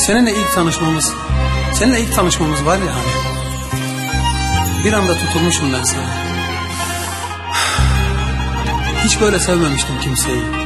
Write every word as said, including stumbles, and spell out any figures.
Seninle ilk tanışmamız, seninle ilk tanışmamız var ya hani. Bir anda tutulmuşum ben sana. Hiç böyle sevmemiştim kimseyi.